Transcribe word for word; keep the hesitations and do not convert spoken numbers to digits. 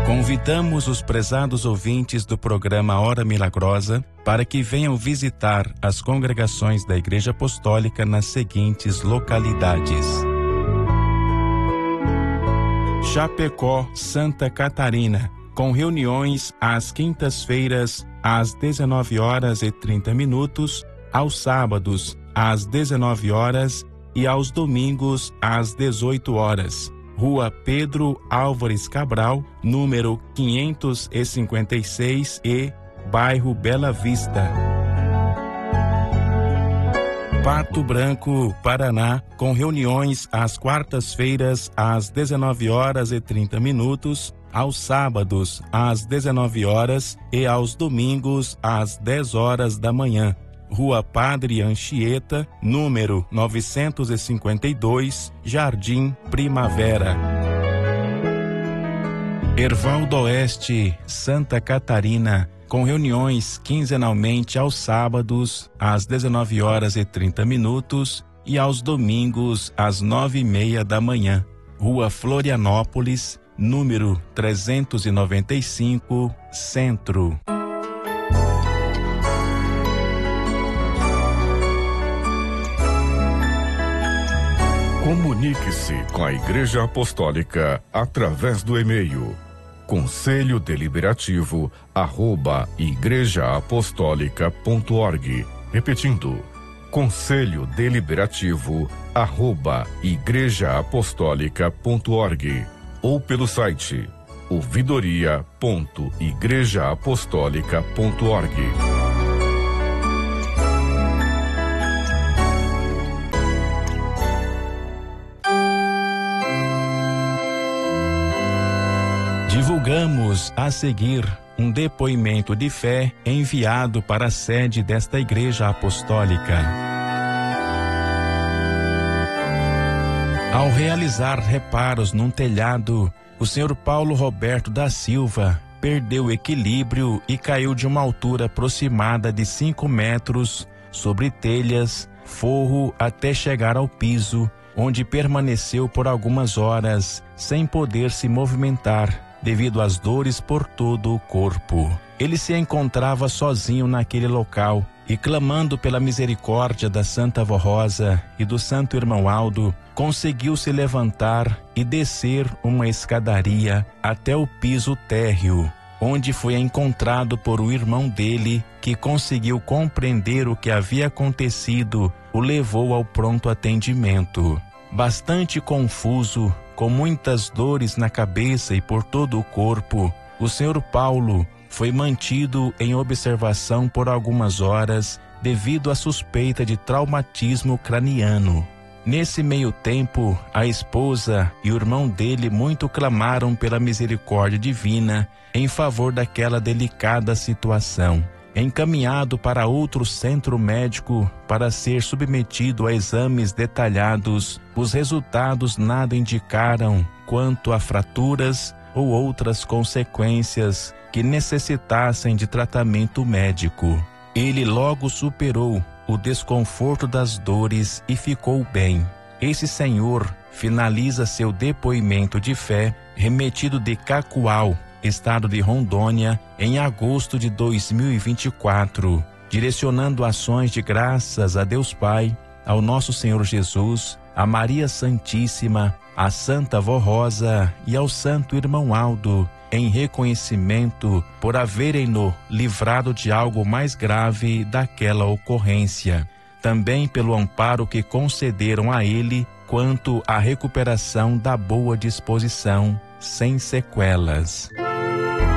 Convidamos os prezados ouvintes do programa Hora Milagrosa para que venham visitar as congregações da Igreja Apostólica nas seguintes localidades: Chapecó, Santa Catarina, com reuniões às quintas-feiras às dezenove horas e trinta minutos, aos sábados às dezenove horas e aos domingos às dezoito horas. Rua Pedro Álvares Cabral, número quinhentos e cinquenta e seis e, bairro Bela Vista. Pato Branco, Paraná, com reuniões às quartas-feiras às dezenove horas e trinta minutos, aos sábados às dezenove horas e aos domingos às dez horas da manhã. Rua Padre Anchieta, número novecentos e cinquenta e dois, Jardim Primavera. Hervaldo Oeste, Santa Catarina, com reuniões quinzenalmente aos sábados às dezenove horas e trinta minutos e aos domingos às nove e meia da manhã. Rua Florianópolis, número trezentos e noventa e cinco, Centro. Comunique-se com a Igreja Apostólica através do e-mail conselho deliberativo arroba igreja apostólica ponto org. Repetindo, conselho deliberativo arroba igreja apostólica ponto org, ou pelo site ouvidoria ponto igreja apostólica ponto org. Divulgamos a seguir um depoimento de fé enviado para a sede desta Igreja Apostólica. Ao realizar reparos num telhado, o senhor Paulo Roberto da Silva perdeu o equilíbrio e caiu de uma altura aproximada de cinco metros sobre telhas, forro até chegar ao piso, onde permaneceu por algumas horas sem poder se movimentar, devido às dores por todo o corpo. Ele se encontrava sozinho naquele local e, clamando pela misericórdia da Santa Avó Rosa e do Santo Irmão Aldo, conseguiu se levantar e descer uma escadaria até o piso térreo, onde foi encontrado por o irmão dele, que conseguiu compreender o que havia acontecido, o levou ao pronto atendimento. Bastante confuso, com muitas dores na cabeça e por todo o corpo, o senhor Paulo foi mantido em observação por algumas horas devido à suspeita de traumatismo craniano. Nesse meio tempo, a esposa e o irmão dele muito clamaram pela misericórdia divina em favor daquela delicada situação. Encaminhado para outro centro médico para ser submetido a exames detalhados, os resultados nada indicaram quanto a fraturas ou outras consequências que necessitassem de tratamento médico. Ele logo superou o desconforto das dores e ficou bem. Esse senhor finaliza seu depoimento de fé remetido de Cacoal, estado de Rondônia, em agosto de dois mil e vinte e quatro, direcionando ações de graças a Deus Pai, ao nosso Senhor Jesus, a Maria Santíssima, a Santa Avó Rosa e ao Santo Irmão Aldo, em reconhecimento por haverem-no livrado de algo mais grave daquela ocorrência. Também pelo amparo que concederam a ele quanto à recuperação da boa disposição, sem sequelas.